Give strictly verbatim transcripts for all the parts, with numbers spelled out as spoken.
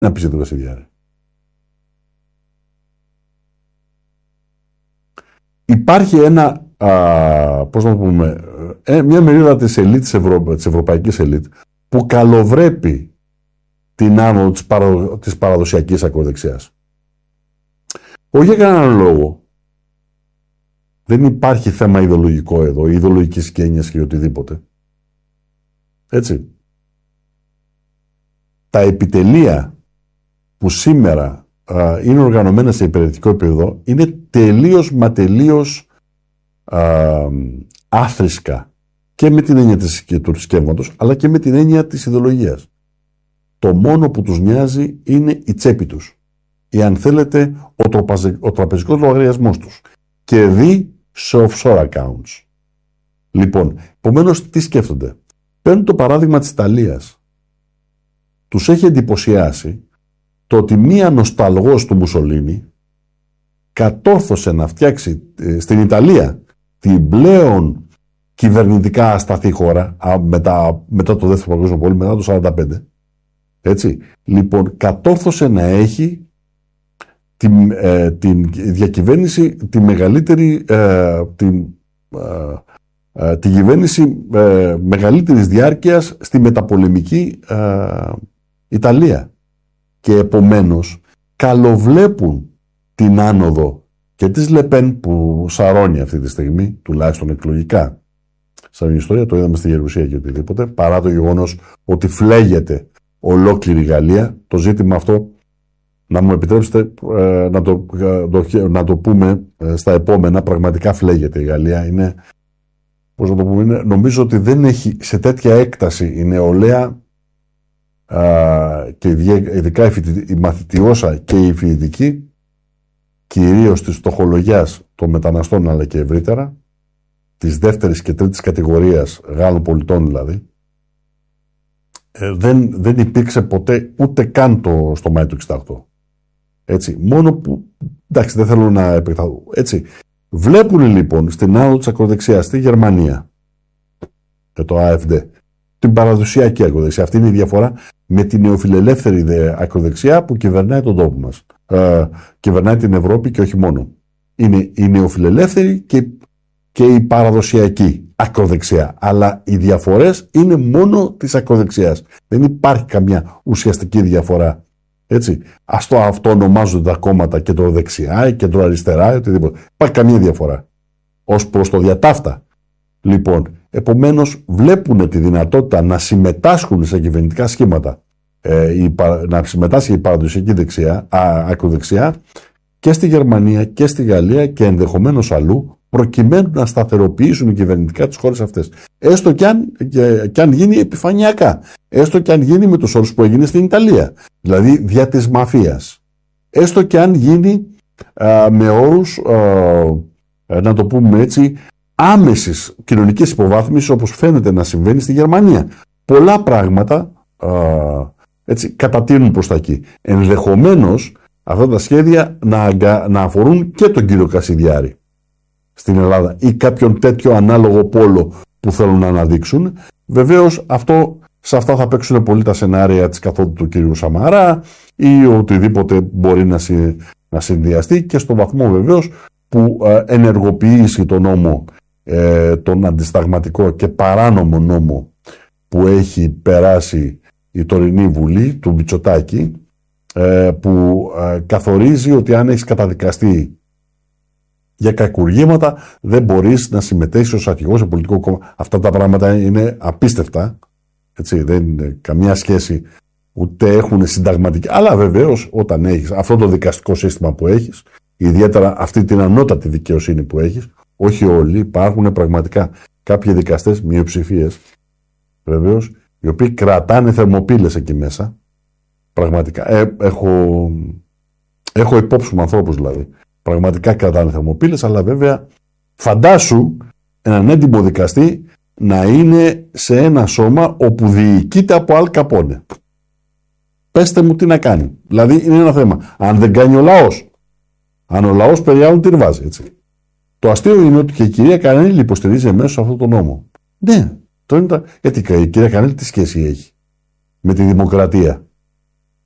να πεις για τον Κασιδιάρη. Υπάρχει ένα, α, πώς να το πούμε, ε, μια μερίδα της ελίτ, της, Ευρω... της ευρωπαϊκής ελίτ, που καλοβρέπει την άνοδο της, παραδο... της παραδοσιακής ακροδεξιάς. Όχι για κανέναν λόγο. Δεν υπάρχει θέμα ιδεολογικό εδώ, ιδεολογικής σκένειας και οτιδήποτε. Έτσι. Τα επιτελεία που σήμερα α, είναι οργανωμένα σε υπηρετικό επίπεδο είναι τελείως μα τελείως α, άθρισκα και με την έννοια της, και του θρησκεύματος, αλλά και με την έννοια της ιδεολογίας. Το μόνο που τους νοιάζει είναι η τσέπη τους ή, αν θέλετε, ο, τροπαζε, ο τραπεζικός λογαριασμός τους και δει σε offshore accounts. Λοιπόν, επομένως τι σκέφτονται. Παίρνουν το παράδειγμα της Ιταλίας. Τους έχει εντυπωσιάσει το ότι μία νοσταλγός του Μουσολίνη κατόρθωσε να φτιάξει ε, στην Ιταλία την πλέον κυβερνητικά ασταθή χώρα α, μετά, μετά το δεύτερο παγκόσμιο πόλεμο, μετά το σαράντα πέντε. Έτσι. Λοιπόν, κατόρθωσε να έχει την, ε, την διακυβέρνηση, τη μεγαλύτερη ε, την, ε, ε, τη κυβέρνηση ε, μεγαλύτερης διάρκειας στη μεταπολεμική ε, Ιταλία. Και επομένως καλοβλέπουν την άνοδο και της Λεπέν που σαρώνει αυτή τη στιγμή, τουλάχιστον εκλογικά. Σαν ιστορία το είδαμε στη Γερουσία και οτιδήποτε, παρά το γεγονός ότι φλέγεται ολόκληρη η Γαλλία. Το ζήτημα αυτό, να μου επιτρέψετε ε, να, το, το, να το πούμε ε, στα επόμενα, πραγματικά φλέγεται η Γαλλία. Είναι, πώς να το πούμε, είναι, νομίζω ότι δεν έχει σε τέτοια έκταση η νεολαία Uh, και ειδικά η, η μαθητιώσα και η φοιτητική, κυρίως της φτωχολογιάς των μεταναστών αλλά και ευρύτερα, της δεύτερης και τρίτης κατηγορίας Γάλλων πολιτών δηλαδή, ε, δεν, δεν υπήρξε ποτέ ούτε καν το στο Μάη του εξήντα οκτώ. Έτσι, μόνο που, εντάξει, δεν θέλω να επεκταθώ. Έτσι, βλέπουν λοιπόν στην άνοδο της ακροδεξιάς στη Γερμανία και το AfD την παραδοσιακή ακροδεξιά. Αυτή είναι η διαφορά με την νεοφιλελεύθερη ακροδεξιά που κυβερνάει τον τόπο μας. Ε, κυβερνάει την Ευρώπη και όχι μόνο. Είναι η νεοφιλελεύθερη και, και η παραδοσιακή ακροδεξιά. Αλλά οι διαφορές είναι μόνο της ακροδεξιάς. Δεν υπάρχει καμιά ουσιαστική διαφορά. Έτσι. Ας το αυτό ονομάζονται τα κόμματα κεντροδεξιά ή κεντροαριστερά ή οτιδήποτε. Υπάρχει καμία διαφορά. Ως προς το διατάφτα. Λοιπόν, επομένως βλέπουν τη δυνατότητα να συμμετάσχουν σε κυβερνητικά σχήματα, ε, η, να συμμετάσχει η παραδοσιακή δεξιά, α, ακροδεξιά και στη Γερμανία και στη Γαλλία και ενδεχομένως αλλού, προκειμένου να σταθεροποιήσουν κυβερνητικά τις χώρες αυτές. Έστω και αν, και, και αν γίνει επιφανειακά, έστω και αν γίνει με τους όρους που έγινε στην Ιταλία, δηλαδή δια της μαφίας, έστω και αν γίνει α, με όρους, α, να το πούμε έτσι, άμεσης κοινωνικής υποβάθμισης, όπως φαίνεται να συμβαίνει στη Γερμανία. Πολλά πράγματα α, έτσι, κατατείνουν προς τα εκεί. Ενδεχομένως αυτά τα σχέδια να, να αφορούν και τον κύριο Κασιδιάρη στην Ελλάδα ή κάποιον τέτοιο ανάλογο πόλο που θέλουν να αναδείξουν. Βεβαίως αυτό, σε αυτά θα παίξουν πολύ τα σενάρια της καθόδου του κύριου Σαμαρά ή οτιδήποτε μπορεί να, συ, να συνδυαστεί και στο βαθμό βεβαίως που ε, ενεργοποιήσει τον νόμο, ε, τον αντισταγματικό και παράνομο νόμο που έχει περάσει η τωρινή Βουλή του Μητσοτάκη, ε, που ε, καθορίζει ότι αν έχεις καταδικαστεί για κακουργήματα δεν μπορείς να συμμετέχεις ως αρχηγός σε πολιτικό κόμμα. Αυτά τα πράγματα είναι απίστευτα, έτσι, δεν είναι καμιά σχέση, ούτε έχουν συνταγματική. Αλλά βεβαίως όταν έχεις αυτό το δικαστικό σύστημα που έχεις, ιδιαίτερα αυτή την ανώτατη δικαιοσύνη που έχεις, όχι όλοι, υπάρχουν πραγματικά κάποιοι δικαστές, μειοψηφίες βεβαίως, οι οποίοι κρατάνε θερμοπύλες εκεί μέσα. Πραγματικά. Ε, έχω, έχω υπόψη μου ανθρώπους δηλαδή. Πραγματικά κρατάνε θερμοπύλες, αλλά βέβαια φαντάσου έναν έντιμο δικαστή να είναι σε ένα σώμα όπου διοικείται από Αλ Καπόνε. Πέστε μου τι να κάνει. Δηλαδή είναι ένα θέμα. Αν δεν κάνει ο λαός, αν ο λαός περιάλλον την βάζει, έτσι. Το αστείο είναι ότι και η κυρία Κανέλη υποστηρίζει εμέσως αυτό το νόμο. Ναι, το είναι τα... γιατί η κυρία Κανέλη τι σχέση έχει με τη δημοκρατία.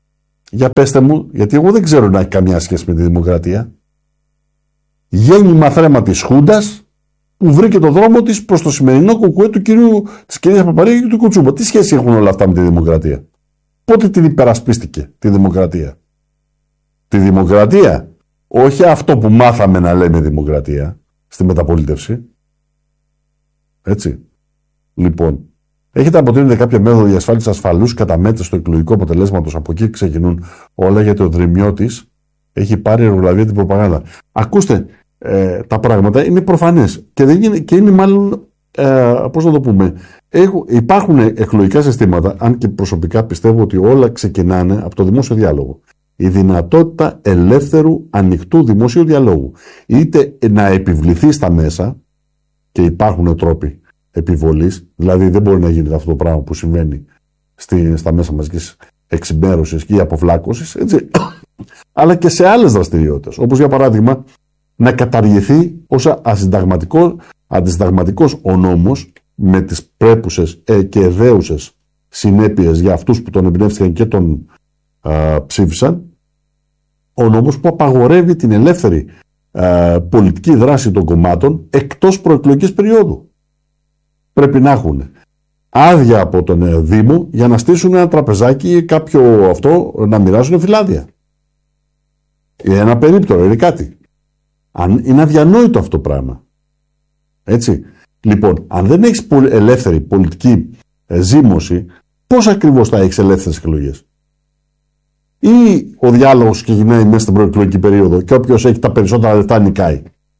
Για πέστε μου, γιατί εγώ δεν ξέρω να έχει καμιά σχέση με τη δημοκρατία. Γέννημα θρέμα της Χούντας που βρήκε το δρόμο της προς το σημερινό κουκουέ του κυρίου, της κυρίας Παπαρίγη και του Κουτσούμπα. Τι σχέση έχουν όλα αυτά με τη δημοκρατία? Πότε την υπερασπίστηκε τη δημοκρατία? Τη δημοκρατία, όχι αυτό που μάθαμε να λέμε δημοκρατία στη μεταπολίτευση. Έτσι. Λοιπόν, έχετε αποτείνετε κάποια μέθοδο διασφάλισης ασφαλούς καταμέτρησης του εκλογικού αποτελέσματος? Από εκεί ξεκινούν όλα, γιατί ο Δρυμιώτης έχει πάρει εργολαβία την προπαγάνδα. Ακούστε, ε, τα πράγματα είναι προφανές και, δεν είναι, και είναι μάλλον, ε, πώς να το πούμε, έχω, υπάρχουν εκλογικά συστήματα, αν και προσωπικά πιστεύω ότι όλα ξεκινάνε από το δημόσιο διάλογο. Η δυνατότητα ελεύθερου, ανοιχτού δημόσιου διαλόγου. Είτε να επιβληθεί στα μέσα, και υπάρχουν τρόποι επιβολής, δηλαδή δεν μπορεί να γίνει αυτό το πράγμα που συμβαίνει στη, στα μέσα μαζικής εξημέρωσης ή αποφλάκωσης, έτσι, αλλά και σε άλλες δραστηριότητες, όπως για παράδειγμα να καταργηθεί ως ασυνταγματικό, αντισυνταγματικός ο νόμος με τις πρέπουσες ε, και εδέουσες συνέπειες για αυτούς που τον εμπνεύστηκαν και τον α, ψήφισαν, ο νόμος που απαγορεύει την ελεύθερη α, πολιτική δράση των κομμάτων εκτός προεκλογικής περίοδου. Πρέπει να έχουν άδεια από τον Δήμο για να στήσουν ένα τραπεζάκι ή κάποιο αυτό να μοιράζουν φυλάδια. Ένα περίπτωρο είναι κάτι. Αν είναι αδιανόητο αυτό το πράγμα. Έτσι. Λοιπόν, αν δεν έχεις ελεύθερη πολιτική ζήμωση, πώς ακριβώς θα έχεις ελεύθερες εκλογές? Ή ο διάλογος ξεκινάει μέσα στην προεκλογική περίοδο και όποιος έχει τα περισσότερα λεφτά νικάει?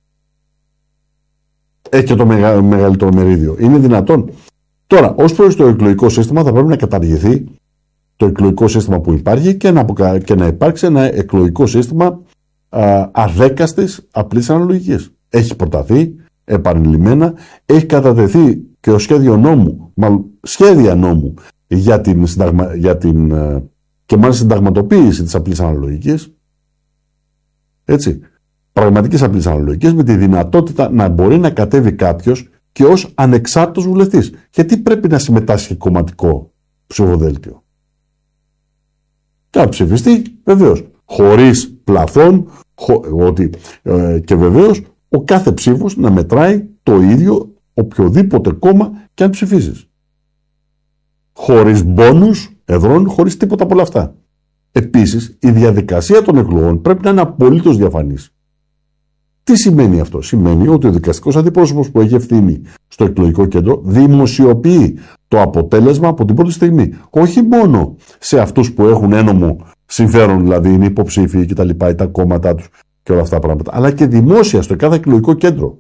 Έχει και το μεγα, μεγαλύτερο μερίδιο. Είναι δυνατόν? Τώρα, ως προς το εκλογικό σύστημα θα πρέπει να καταργηθεί το εκλογικό σύστημα που υπάρχει και να, και να υπάρξει ένα εκλογικό σύστημα α, αδέκαστης απλής αναλογικής. Έχει προταθεί επανειλημμένα, έχει κατατεθεί και ο σχέδιο νόμου, μάλλον σχέδια νόμου για την, συνταγμα, για την και μάλιστα συνταγματοποίηση της απλής αναλογικής. Έτσι. Πραγματικής απλής αναλογικής, με τη δυνατότητα να μπορεί να κατέβει κάποιος και ως ανεξάρτητος βουλευτής. Γιατί πρέπει να συμμετάσχει κομματικό ψηφοδέλτιο? Και να ψηφιστεί βεβαίως χωρίς πλαφόν, χω, ότι, ε, και βεβαίως ο κάθε ψήφος να μετράει το ίδιο οποιοδήποτε κόμμα και αν ψηφίσεις. Χωρίς μπόνους εδρών, χωρίς τίποτα από όλα αυτά. Επίσης, η διαδικασία των εκλογών πρέπει να είναι απολύτως διαφανής. Τι σημαίνει αυτό? Σημαίνει ότι ο δικαστικός αντιπρόσωπος που έχει ευθύνη στο εκλογικό κέντρο δημοσιοποιεί το αποτέλεσμα από την πρώτη στιγμή. Όχι μόνο σε αυτούς που έχουν ένομο συμφέρον, δηλαδή είναι υποψήφιοι κτλ., τα, τα κόμματά τους και όλα αυτά τα πράγματα, αλλά και δημόσια στο κάθε εκλογικό κέντρο.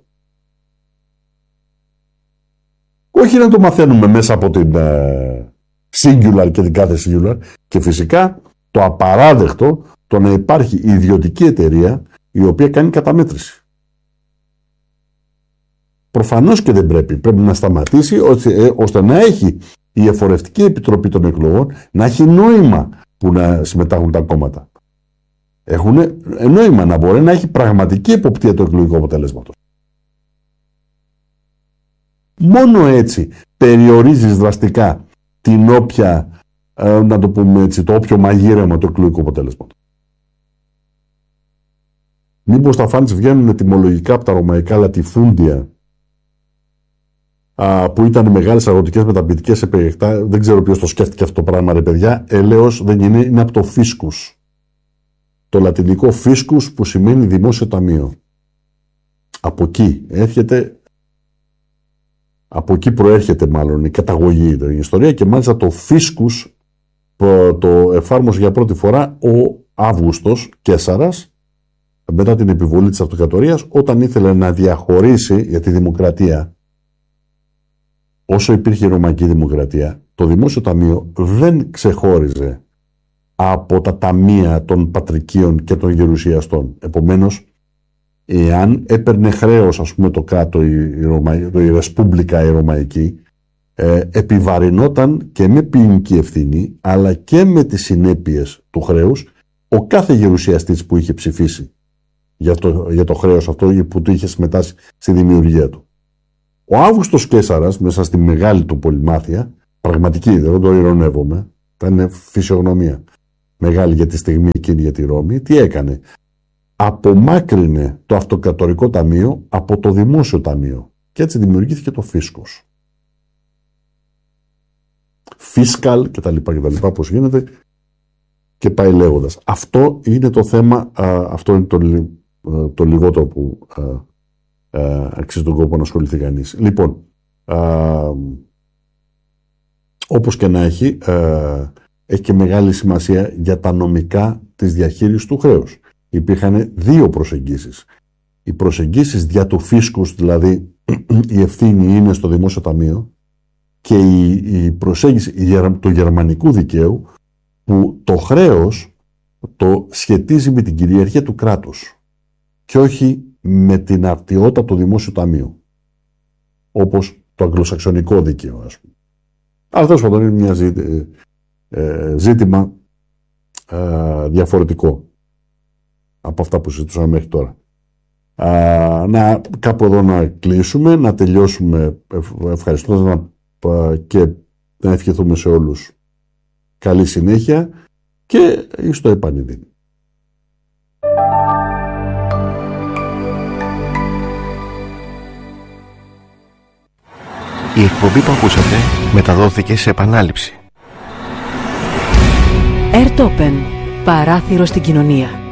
Όχι να το μαθαίνουμε μέσα από την ε, singular και την κάθε singular, και φυσικά το απαράδεκτο το να υπάρχει ιδιωτική εταιρεία η οποία κάνει καταμέτρηση. Προφανώς και δεν πρέπει. Πρέπει να σταματήσει ώστε, ώστε να έχει η Εφορευτική Επιτροπή των Εκλογών να έχει νόημα που να συμμετάχουν τα κόμματα. Έχουν νόημα να μπορεί να έχει πραγματική εποπτεία του εκλογικού αποτελέσματος. Μόνο έτσι περιορίζεις δραστικά την όποια, ε, να το πούμε έτσι, το όποιο μαγείρεμα του εκλογικού αποτελέσματος. Μήπως τα φάντς βγαίνουν ετυμολογικά από τα ρωμαϊκά λατιφούντια, α, που ήταν μεγάλες αγροτικές μεταποιητικές σε περιεκτά. Δεν ξέρω ποιος το σκέφτηκε αυτό το πράγμα, ρε παιδιά. Έλεος δεν είναι, είναι από το φίσκους. Το λατινικό φίσκους που σημαίνει δημόσιο ταμείο. Από εκεί έρχεται, από εκεί προέρχεται μάλλον η καταγωγή η ιστορία, και μάλιστα το φίσκους το εφάρμοσε για πρώτη φορά ο Αύγουστος Καίσαρας μετά την επιβολή της αυτοκρατορίας, όταν ήθελε να διαχωρίσει για τη δημοκρατία. Όσο υπήρχε η Ρωμαϊκή Δημοκρατία, το Δημόσιο Ταμείο δεν ξεχώριζε από τα ταμεία των πατρικίων και των γερουσιαστών. Επομένως, εάν έπαιρνε χρέος, ας πούμε, το κράτο, η, Ρωμα... η Ρεσπούμπλικα η Ρωμαϊκή, ε, επιβαρυνόταν και με ποινική ευθύνη, αλλά και με τις συνέπειες του χρέους ο κάθε γερουσιαστής που είχε ψηφίσει για το, για το χρέος αυτό, που του είχε συμμετάσχει στη δημιουργία του. Ο Αύγουστος Καίσαρας, μέσα στη μεγάλη του πολυμάθεια, πραγματική, δεν το ειρωνεύομαι, ήταν φυσιογνωμία. μεγάλη για τη στιγμή εκείνη για τη Ρώμη, τι έκανε? Απομάκρυνε το αυτοκρατορικό ταμείο από το δημόσιο ταμείο και έτσι δημιουργήθηκε το φίσκος. Φίσκαλ και τα λοιπά και τα λοιπά, πώς γίνεται και πάει λέγοντας. Αυτό είναι το θέμα, α, αυτό είναι το, το λιγότερο που α, α, αξίζει τον κόπο να ασχοληθεί κανείς. Λοιπόν, α, όπως και να έχει, α, έχει και μεγάλη σημασία για τα νομικά της διαχείρισης του χρέους. Υπήρχαν δύο προσεγγίσεις. Οι προσεγγίσεις δια του φίσκους, δηλαδή η ευθύνη είναι στο δημόσιο ταμείο, και η, η προσέγγιση του γερμανικού δικαίου, που το χρέος το σχετίζει με την κυριαρχία του κράτους και όχι με την αρτιότητα του δημόσιου ταμείου, όπως το αγγλοσαξονικό δίκαιο, ας πούμε. Αλλά τέλος πάντων είναι μια ζήτη, ε, ζήτημα ε, διαφορετικό από αυτά που συζητούσαμε μέχρι τώρα. Α, να κάπου εδώ να κλείσουμε, να τελειώσουμε ευχαριστώντας να, και να ευχηθούμε σε όλους καλή συνέχεια και εις το επανειδήν. Η εκπομπή που ακούσατε μεταδόθηκε σε επανάληψη. Airtopen, παράθυρο στην κοινωνία.